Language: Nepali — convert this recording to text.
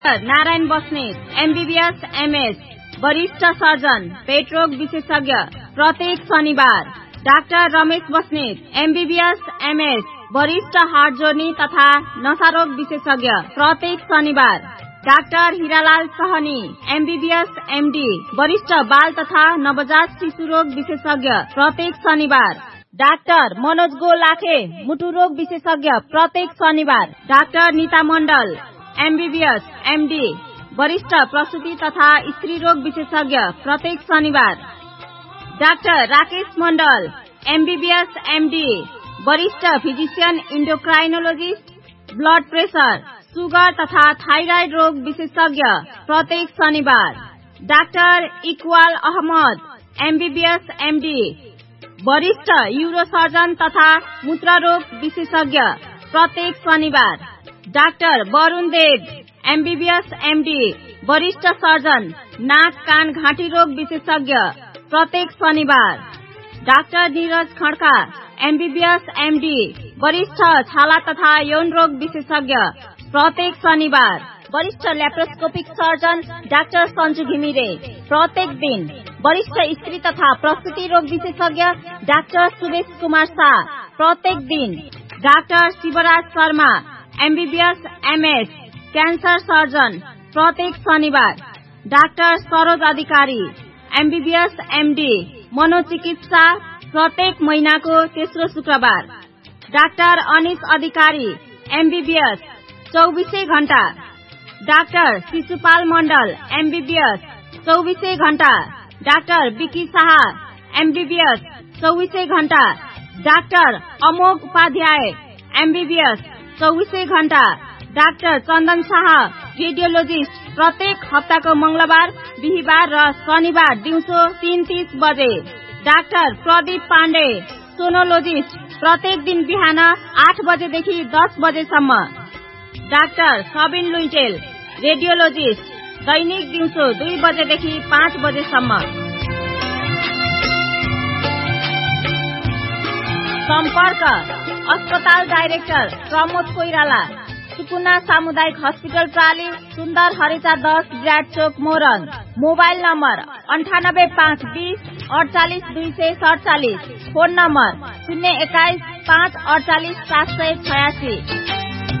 नारायण बस्नेत MBBS MS वरिष्ठ सर्जन पेट रोग विशेषज्ञ प्रत्येक शनिबार। Doctor Ramesh Basnet MBBS MS वरिष्ठ हार्ट जोर्नी तथा नशारोग विशेषज्ञ प्रत्येक शनिबार। Doctor Hiralal Sahni MBBS MD वरिष्ठ बाल तथा नवजात शिशु रोग विशेषज्ञ प्रत्येक शनिबार। डाक्टर मनोज गोलाखे मुटु रोग विशेषज्ञ प्रत्येक शनिबार। डाक्टर नीता मण्डल MBBS MD वरिष्ठ प्रसूति तथा स्त्री रोग विशेषज्ञ प्रत्येक शनिबार। डाक्टर राकेश मण्डल MBBS MD वरिष्ठ फिजिशियन इन्डोक्राइनोलोजिस्ट ब्लड प्रेशर सुगर तथा थाइराइड रोग विशेषज्ञ प्रत्येक शनिबार। Doctor Iqbal Ahmad MBBS MD वरिष्ठ यूरोसर्जन तथा मूत्र रोग विशेषज्ञ प्रत्येक शनिबार। डाक्टर वरुण देव MBBS MD वरिष्ठ सर्जन नाक कान घाँटी रोग विशेषज्ञ प्रत्येक शनिबार। Doctor Neeraj Khadka MBBS MD वरिष्ठ छाला तथा यौन रोग विशेषज्ञ प्रत्येक शनिबार। वरिष्ठ laparoscopic surgeon doctor Sanju Ghimire प्रत्येक दिन। वरिष्ठ स्त्री तथा प्रसूति रोग विशेषज्ञ डाक्टर सुरेश कुमार शाह प्रत्येक दिन। Doctor Shivraj Sharma MBBS MS cancer surgeon प्रत्येक शनिबार। डाक्टर सरोज अधिकारी MBBS MD मनोचिकित्सा प्रत्येक महिनाको तेस्रो शुक्रबार। डाक्टर अनिश अधिकारी MBBS 24 घण्टा। डाक्टर शिशुपाल मण्डल MBBS 24 घण्टा। डाक्टर विकी शाह MBBS 24 घण्टा। डाक्टर अमोघ उपाध्याय MBBS 24 घण्टा। डाक्टर चन्दन शाह रेडियोलोजिस्ट प्रत्येक हप्ताको मंगलबार बिहीबार र शनिबार दिउँसो 3:30 बजे। डाक्टर प्रदीप पाण्डे सोनोलोजिस्ट प्रत्येक दिन बिहान 8 बजेदेखि 10 बजेसम्म। डाक्टर सबिन लुइटेल रेडियोलोजिस्ट दैनिक दिउँसो 2 बजेदेखि 5 बजेसम्म। सम्पर्क अस्पताल डाइरेक्टर प्रमोद कोइराला सुकुना सामुदायिक हस्पिटल प्राली सुन्दर हरेचा 10 विराट चोक Morang. Mobile number 98520 48247। Phone number 021 548 786।